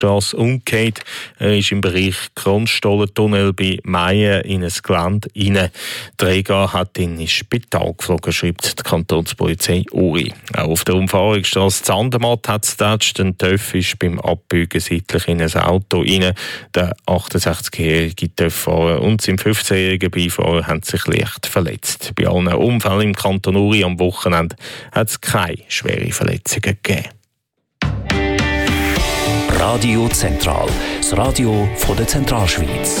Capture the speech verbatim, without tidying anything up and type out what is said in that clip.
Strasse umgekehrt. Er ist im Bereich Kronstollentunnel bei Meien in ein Gelände rein. Der Träger hat ihn ins Spital geflogen, schreibt die Kantonspolizei Uri. Auch auf der Umfahrungsstrasse Zandermatt hat es getatscht. Ein Töff ist beim Abbiegen seitlich in ein Auto rein. Der achtundsechzigjährige Töfffahrer und sein fünfzehnjähriger Beifahrer haben sich leicht verletzt. Bei allen Unfällen im Kanton Uri am Wochenende hat es keine schweren Verletzungen gegeben. Radio Zentral, das Radio von der Zentralschweiz.